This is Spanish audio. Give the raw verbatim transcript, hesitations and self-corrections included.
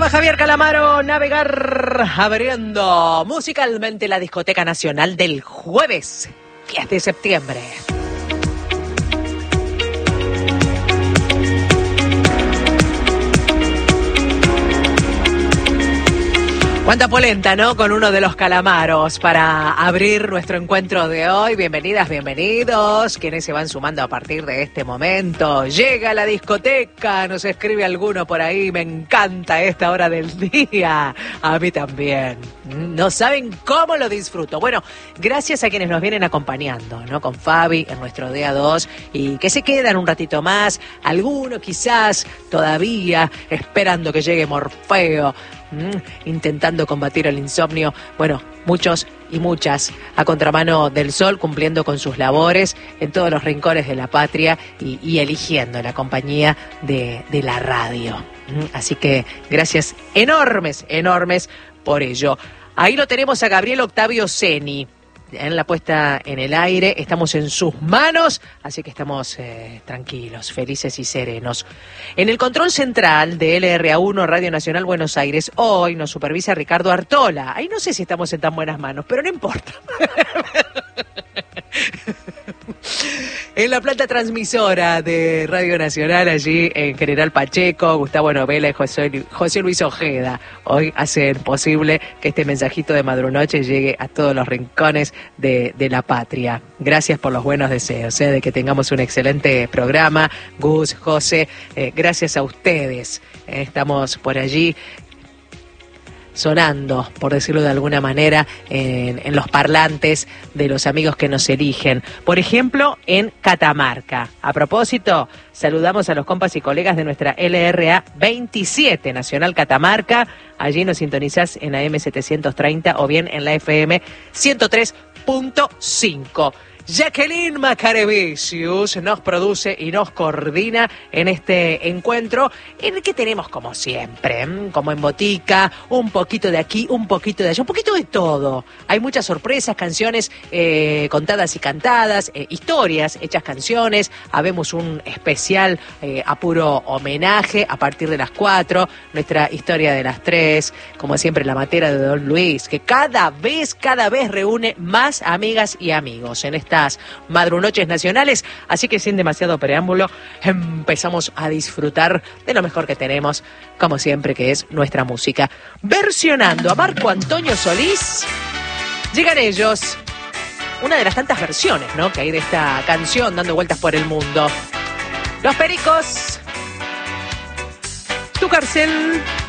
llama Javier Calamaro, Navegar, abriendo musicalmente la Discoteca Nacional del jueves diez de septiembre. Cuánta polenta, ¿no? Con uno de los Calamaros para abrir nuestro encuentro de hoy. Bienvenidas, bienvenidos. Quienes se van sumando a partir de este momento. Llega la discoteca, nos escribe alguno por ahí. Me encanta esta hora del día. A mí también. No saben cómo lo disfruto. Bueno, gracias a quienes nos vienen acompañando, ¿no? Con Fabi en nuestro día dos y que se quedan un ratito más. Alguno quizás todavía esperando que llegue Morfeo. Mm, intentando combatir el insomnio, bueno, muchos y muchas a contramano del sol, cumpliendo con sus labores en todos los rincones de la patria y, y eligiendo la compañía de, de la radio. Mm, así que gracias enormes, enormes por ello. Ahí lo tenemos a Gabriel Octavio Ceni en la puesta en el aire, estamos en sus manos, así que estamos eh, tranquilos, felices y serenos. En el control central de L R A uno Radio Nacional Buenos Aires, hoy nos supervisa Ricardo Artola. Ahí no sé si estamos en tan buenas manos, pero no importa. En la planta transmisora de Radio Nacional, allí en General Pacheco, Gustavo Novela y José, José Luis Ojeda, hoy hacen posible que este mensajito de Madrunoche llegue a todos los rincones de, de la patria. Gracias por los buenos deseos, ¿eh? De que tengamos un excelente programa. Gus, José, eh, gracias a ustedes. Eh, estamos por allí sonando, por decirlo de alguna manera, en, en los parlantes de los amigos que nos eligen. Por ejemplo, en Catamarca. A propósito, saludamos a los compas y colegas de nuestra L R A veintisiete Nacional Catamarca. Allí nos sintonizás en la M setecientos treinta o bien en la F M ciento tres punto cinco. Jacqueline Macarevicius nos produce y nos coordina en este encuentro en el que tenemos, como siempre, como en botica, un poquito de aquí, un poquito de allá, un poquito de todo. Hay muchas sorpresas, canciones eh, contadas y cantadas, eh, historias hechas canciones. Habemos un especial eh, a puro homenaje a partir de las cuatro, nuestra historia de las tres, como siempre la matera de Don Luis, que cada vez, cada vez reúne más amigas y amigos en esta Madrunoches Nacionales, así que sin demasiado preámbulo empezamos a disfrutar de lo mejor que tenemos, como siempre, que es nuestra música. Versionando a Marco Antonio Solís, llegan ellos, una de las tantas versiones, ¿no?, que hay de esta canción dando vueltas por el mundo. Los Pericos, Tu Cárcel.